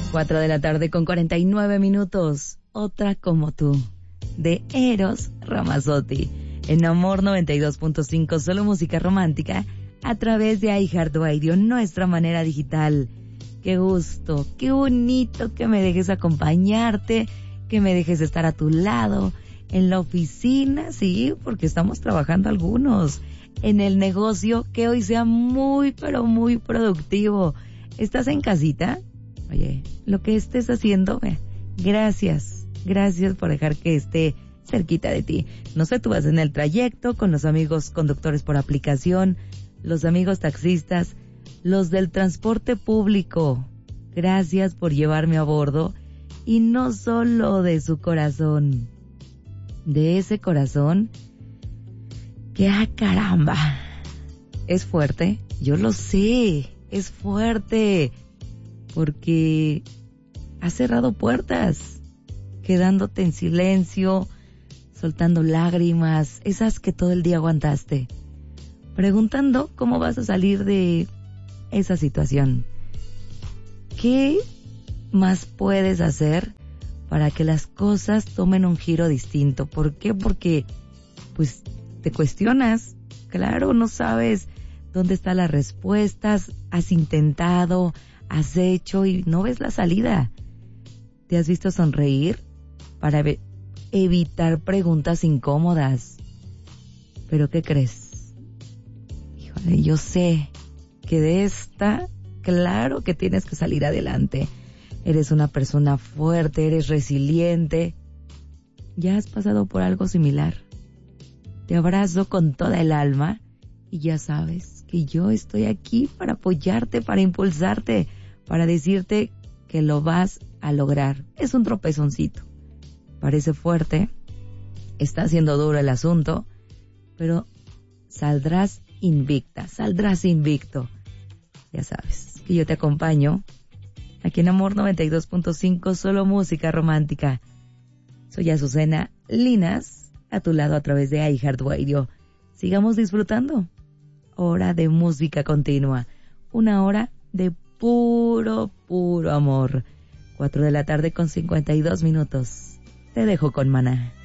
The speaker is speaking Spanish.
4:49 p.m. Otra como tú, de Eros Ramazzotti, en Amor 92.5, solo música romántica, a través de iHeartRadio, nuestra manera digital. Qué gusto, qué bonito que me dejes acompañarte, que me dejes estar a tu lado, en la oficina, sí, porque estamos trabajando algunos, en el negocio, que hoy sea muy, pero muy productivo. ¿Estás en casita? Oye, lo que estés haciendo, gracias por dejar que esté cerquita de ti. No sé, tú vas en el trayecto con los amigos conductores por aplicación, los amigos taxistas, los del transporte público. Gracias por llevarme a bordo, y no solo de su corazón, de ese corazón que, caramba, es fuerte, yo lo sé, es fuerte, porque has cerrado puertas, quedándote en silencio, soltando lágrimas, esas que todo el día aguantaste, preguntando cómo vas a salir de esa situación. ¿Qué más puedes hacer para que las cosas tomen un giro distinto? ¿Por qué? Porque, pues, te cuestionas, claro, no sabes dónde están las respuestas, has intentado, has hecho y no ves la salida. ¿Te has visto sonreír para evitar preguntas incómodas? ¿Pero qué crees? Híjole, yo sé que de esta, claro que tienes que salir adelante. Eres una persona fuerte, eres resiliente. Ya has pasado por algo similar. Te abrazo con toda el alma y ya sabes que yo estoy aquí para apoyarte, para impulsarte, para decirte que lo vas a lograr. Es un tropezoncito. Parece fuerte, está siendo duro el asunto, pero saldrás invicta, saldrás invicto. Ya sabes que yo te acompaño aquí en Amor 92.5, solo música romántica. Soy Azucena Linas, a tu lado a través de iHeartRadio. Sigamos disfrutando. Hora de música continua. Una hora de puro amor. 4:52 p.m. Te dejo con Maná.